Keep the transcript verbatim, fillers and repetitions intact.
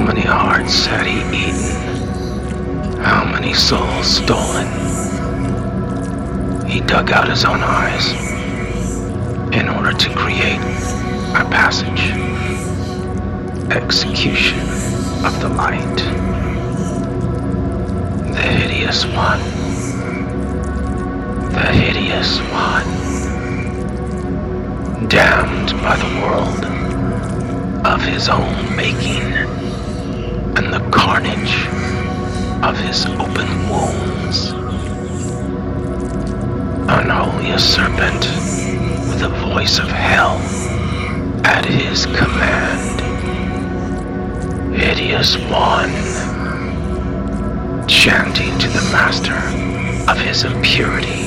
many hearts had he eaten? How many souls stolen? He dug out his own eyes in order to create a passage. Execution of the light. The hideous one. The hideous one. Damned by the world of his own making and the carnage of his open wounds. Unholy a serpent with the voice of hell at his command. Hideous one, chanting to the master of his impurity.